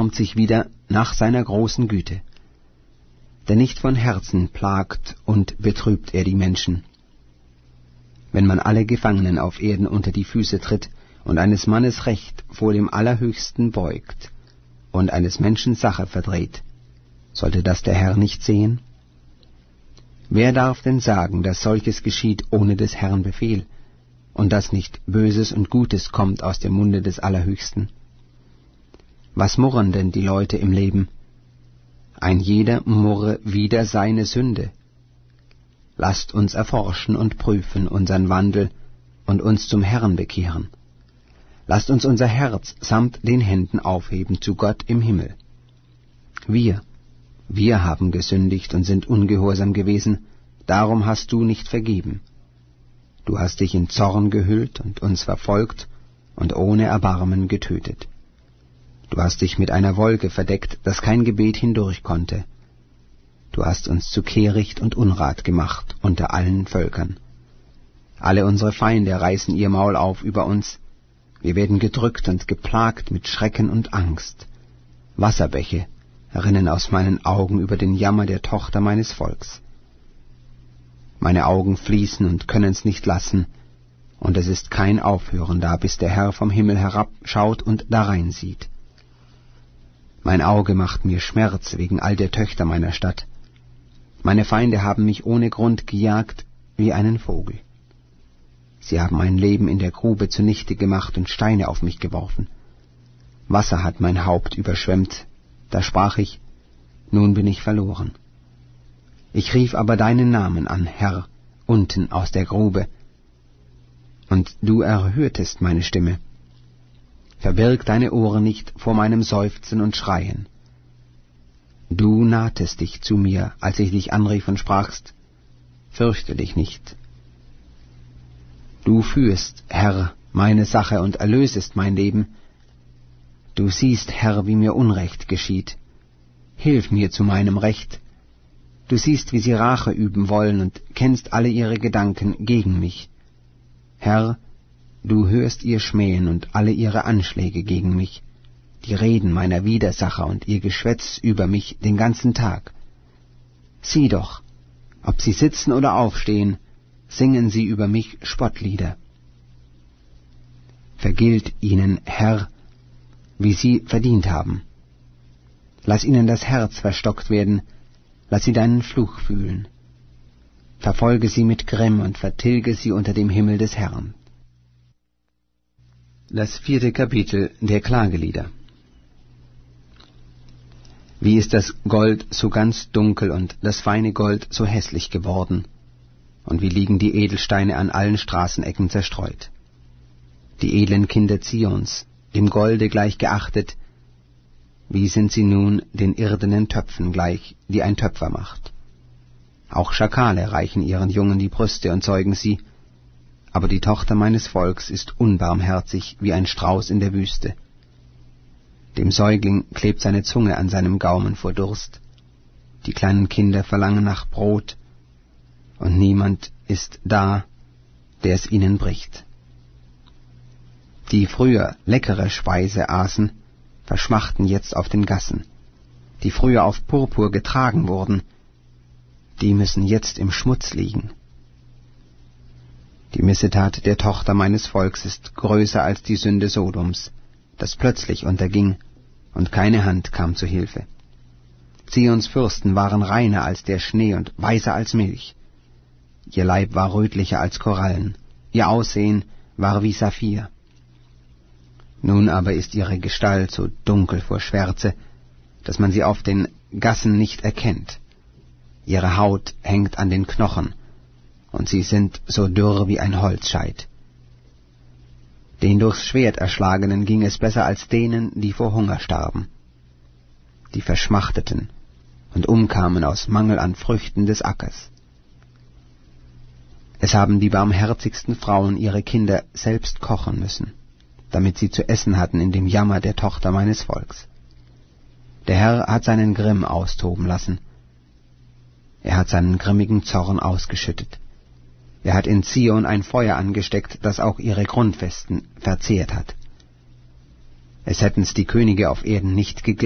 erbarmt sich wieder nach seiner großen Güte. Denn nicht von Herzen plagt und betrübt er die Menschen. Wenn man alle Gefangenen auf Erden unter die Füße tritt und eines Mannes Recht vor dem Allerhöchsten beugt und eines Menschen Sache verdreht, sollte das der Herr nicht sehen? Wer darf denn sagen, dass solches geschieht ohne des Herrn Befehl, und dass nicht Böses und Gutes kommt aus dem Munde des Allerhöchsten? Was murren denn die Leute im Leben? Ein jeder murre wider seine Sünde. Lasst uns erforschen und prüfen unseren Wandel und uns zum Herrn bekehren. Lasst uns unser Herz samt den Händen aufheben zu Gott im Himmel. Wir haben gesündigt und sind ungehorsam gewesen, darum hast du nicht vergeben. Du hast dich in Zorn gehüllt und uns verfolgt und ohne Erbarmen getötet. Du hast dich mit einer Wolke verdeckt, dass kein Gebet hindurch konnte. Du hast uns zu Kehricht und Unrat gemacht unter allen Völkern. Alle unsere Feinde reißen ihr Maul auf über uns. Wir werden gedrückt und geplagt mit Schrecken und Angst. Wasserbäche rinnen aus meinen Augen über den Jammer der Tochter meines Volks. Meine Augen fließen und können's nicht lassen, und es ist kein Aufhören da, bis der Herr vom Himmel herabschaut und darein sieht. Mein Auge macht mir Schmerz wegen all der Töchter meiner Stadt. Meine Feinde haben mich ohne Grund gejagt wie einen Vogel. Sie haben mein Leben in der Grube zunichte gemacht und Steine auf mich geworfen. Wasser hat mein Haupt überschwemmt, da sprach ich, nun bin ich verloren. Ich rief aber deinen Namen an, Herr, unten aus der Grube, und du erhörtest meine Stimme. Verbirg deine Ohren nicht vor meinem Seufzen und Schreien. Du nahtest dich zu mir, als ich dich anrief und sprachst, fürchte dich nicht. Du führst, Herr, meine Sache und erlösest mein Leben. Du siehst, Herr, wie mir Unrecht geschieht. Hilf mir zu meinem Recht. Du siehst, wie sie Rache üben wollen und kennst alle ihre Gedanken gegen mich. Herr, du hörst ihr Schmähen und alle ihre Anschläge gegen mich, die Reden meiner Widersacher und ihr Geschwätz über mich den ganzen Tag. Sieh doch, ob sie sitzen oder aufstehen, singen sie über mich Spottlieder. Vergilt ihnen, Herr, wie sie verdient haben. Lass ihnen das Herz verstockt werden, lass sie deinen Fluch fühlen. Verfolge sie mit Grimm und vertilge sie unter dem Himmel des Herrn. Das 4. Kapitel der Klagelieder. Wie ist das Gold so ganz dunkel und das feine Gold so hässlich geworden, und wie liegen die Edelsteine an allen Straßenecken zerstreut. Die edlen Kinder Zions, dem Golde gleich geachtet, wie sind sie nun den irdenen Töpfen gleich, die ein Töpfer macht. Auch Schakale reichen ihren Jungen die Brüste und zeugen sie, aber die Tochter meines Volks ist unbarmherzig wie ein Strauß in der Wüste. Dem Säugling klebt seine Zunge an seinem Gaumen vor Durst. Die kleinen Kinder verlangen nach Brot, und niemand ist da, der es ihnen bricht. Die früher leckere Speise aßen, verschmachten jetzt auf den Gassen. Die früher auf Purpur getragen wurden, die müssen jetzt im Schmutz liegen. Die Missetat der Tochter meines Volks ist größer als die Sünde Sodoms, das plötzlich unterging, und keine Hand kam zu Hilfe. Zions Fürsten waren reiner als der Schnee und weißer als Milch. Ihr Leib war rötlicher als Korallen, ihr Aussehen war wie Saphir. Nun aber ist ihre Gestalt so dunkel vor Schwärze, dass man sie auf den Gassen nicht erkennt. Ihre Haut hängt an den Knochen, und sie sind so dürr wie ein Holzscheit. Den durchs Schwert Erschlagenen ging es besser als denen, die vor Hunger starben. Die verschmachteten und umkamen aus Mangel an Früchten des Ackers. Es haben die barmherzigsten Frauen ihre Kinder selbst kochen müssen, damit sie zu essen hatten in dem Jammer der Tochter meines Volks. Der Herr hat seinen Grimm austoben lassen. Er hat seinen grimmigen Zorn ausgeschüttet. Er hat in Zion ein Feuer angesteckt, das auch ihre Grundfesten verzehrt hat. Es hätten's die Könige auf Erden nicht geglaubt,